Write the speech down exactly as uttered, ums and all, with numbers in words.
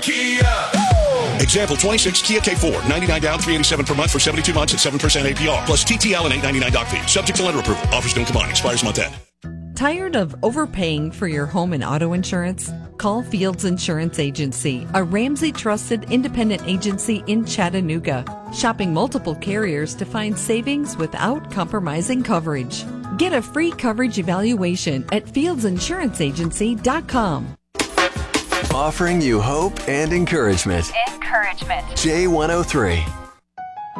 Kia. Example twenty-six Kia K four, ninety-nine down, three eighty-seven per month for seventy-two months at seven percent A P R. Plus T T L and eight ninety-nine doc fee. Subject to lender approval. Offers don't combine. Expires month end. Tired of overpaying for your home and auto insurance? Call Fields Insurance Agency, a Ramsey-trusted independent agency in Chattanooga, shopping multiple carriers to find savings without compromising coverage. Get a free coverage evaluation at fields insurance agency dot com. Offering you hope and encouragement. Encouragement. J one oh three.